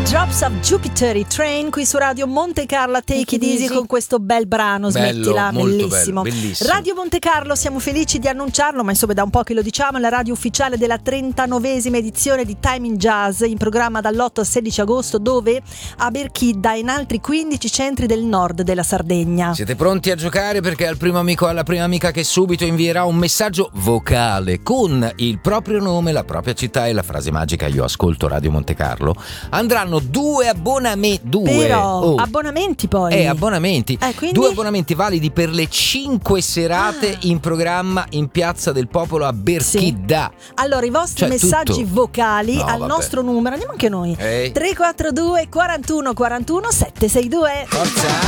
Drops of Jupiter, i Train, qui su Radio Monte Carlo, Take It Easy, con questo bel brano, smettila, bellissimo. Bellissimo. Radio Monte Carlo, siamo felici di annunciarlo, ma insomma da un po' che lo diciamo, è la radio ufficiale della 39esima edizione di Time in Jazz, in programma dall'8 al 16 agosto, dove a Berchidda e in altri 15 centri del nord della Sardegna. Siete pronti a giocare? Perché al primo amico o alla prima amica che subito invierà un messaggio vocale con il proprio nome, la propria città e la frase magica "Io ascolto Radio Monte Carlo", andranno due abbonamenti. Abbonamenti poi. Abbonamenti. Quindi? 2 abbonamenti validi per le 5 serate in programma in Piazza del Popolo a Berchidda. Sì. Allora, i vostri messaggi vocali al nostro numero, andiamo anche noi. 342 41 41 762. Forza!